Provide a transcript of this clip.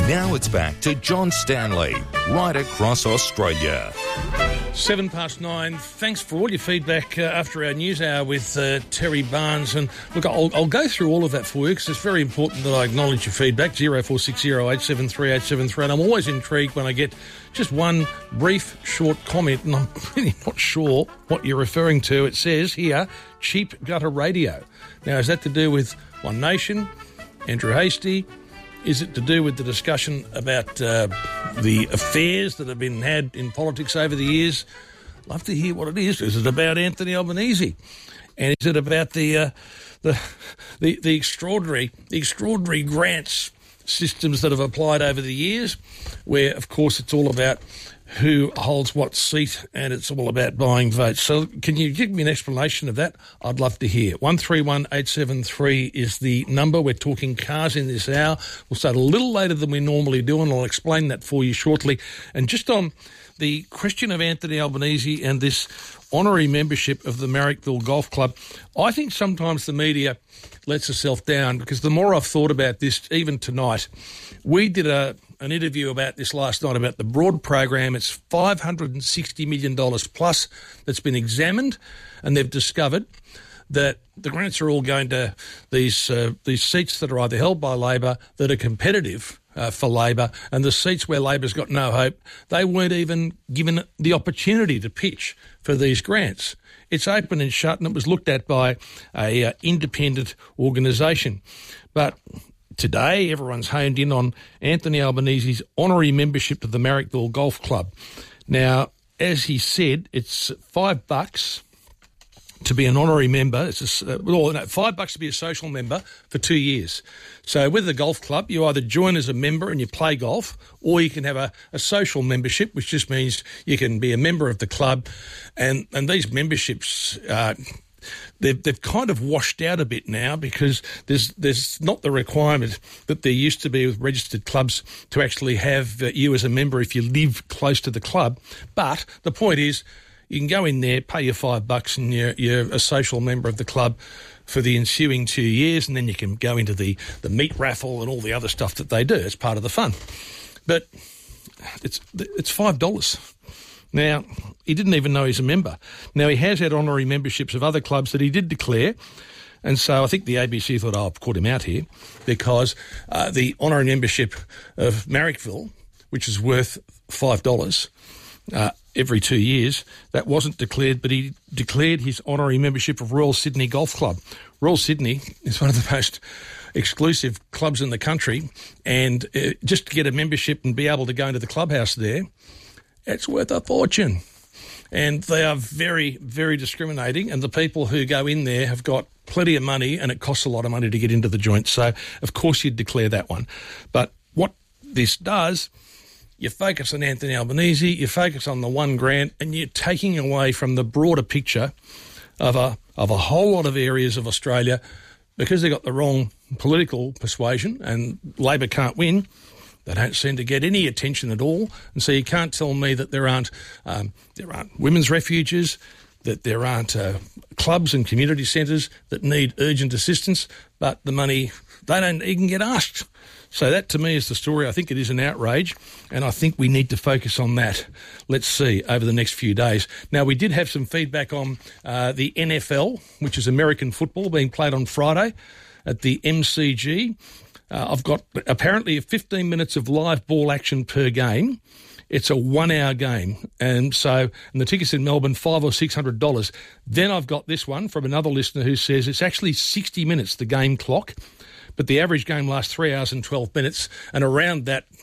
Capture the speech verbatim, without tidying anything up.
Now it's back to John Stanley, right across Australia. Seven past nine. Thanks for all your feedback uh, after our news hour with uh, Terry Barnes. And look, I'll, I'll go through all of that for you because it's very important that I acknowledge your feedback. zero four six zero eight seven three eight seven three. And I'm always intrigued when I get just one brief, short comment, and I'm really not sure what you're referring to. It says here, cheap gutter radio. Now, is that to do with One Nation, Andrew Hastie? Is it to do with the discussion about uh, the affairs that have been had in politics over the years? Love to hear what it is. Is it about Anthony Albanese? And is it about the uh, the, the the extraordinary the extraordinary grants systems that have applied over the years, where of course it's all about who holds what seat and it's all about buying votes. So can you give me an explanation of that? I'd love to hear. one three one eight seven three is the number. We're talking cars in this hour. We'll start a little later than we normally do, and I'll explain that for you shortly. And just on the question of Anthony Albanese and this honorary membership of the Marrickville Golf Club, I think sometimes the media lets herself down, because the more I've thought about this, even tonight, we did a an interview about this last night about the Broad program. It's five hundred sixty million dollars plus that's been examined, and they've discovered that the grants are all going to these uh, these seats that are either held by Labor that are competitive uh, for Labor, and the seats where Labor's got no hope, they weren't even given the opportunity to pitch for these grants. It's open and shut, and it was looked at by a uh, independent organisation. But today, everyone's honed in on Anthony Albanese's honorary membership of the Marrickville Golf Club. Now, as he said, it's five bucks to be an honorary member. It's a, well, no, five bucks to be a social member for two years. So with the golf club, you either join as a member and you play golf, or you can have a, a social membership, which just means you can be a member of the club. And, and these memberships uh They've, they've kind of washed out a bit now, because there's there's not the requirement that there used to be with registered clubs to actually have uh, you as a member if you live close to the club. But the point is, you can go in there, pay your five bucks, and you're, you're a social member of the club for the ensuing two years, and then you can go into the, the meat raffle and all the other stuff that they do. It's part of the fun. But it's it's five dollars. Now, he didn't even know he's a member. Now, he has had honorary memberships of other clubs that he did declare, and so I think the A B C thought, oh, I've caught him out here, because uh, the honorary membership of Marrickville, which is worth five dollars uh, every two years, that wasn't declared, but he declared his honorary membership of Royal Sydney Golf Club. Royal Sydney is one of the most exclusive clubs in the country, and uh, just to get a membership and be able to go into the clubhouse there, it's worth a fortune. And they are very, very discriminating, and the people who go in there have got plenty of money, and it costs a lot of money to get into the joint. So, of course, you'd declare that one. But what this does, you focus on Anthony Albanese, you focus on the one grant, and you're taking away from the broader picture of a of a whole lot of areas of Australia, because they've got the wrong political persuasion and Labor can't win. They don't seem to get any attention at all, and so you can't tell me that there aren't um, there aren't women's refuges, that there aren't uh, clubs and community centres that need urgent assistance, but the money, they don't even get asked. So that to me is the story. I think it is an outrage, and I think we need to focus on that. Let's see over the next few days. Now, we did have some feedback on uh, the N F L, which is American football, being played on Friday at the M C G. Uh, I've got apparently fifteen minutes of live ball action per game. It's a one-hour game, and so and the tickets in Melbourne five or six hundred dollars. Then I've got this one from another listener who says it's actually sixty minutes the game clock, but the average game lasts three hours and twelve minutes, and around that